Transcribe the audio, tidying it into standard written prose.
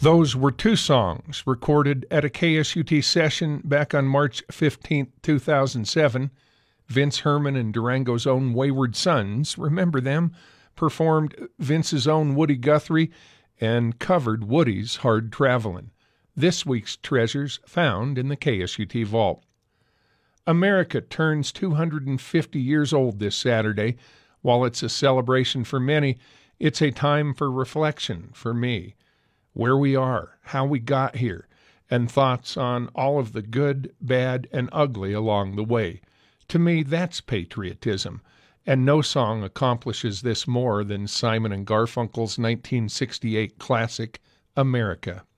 Those were two songs recorded at a KSUT session back on March 15, 2007. Vince Herman and Durango's own Wayward Sons, remember them, performed Vince's own Woody Guthrie and covered Woody's Hard Travelin'. This week's treasures found in the KSUT Vault. America turns 250 years old this Saturday. While it's a celebration for many, it's a time for reflection for me. Where we are, how we got here, and thoughts on all of the good, bad, and ugly along the way. To me, that's patriotism, and no song accomplishes this more than Simon and Garfunkel's 1968 classic, America.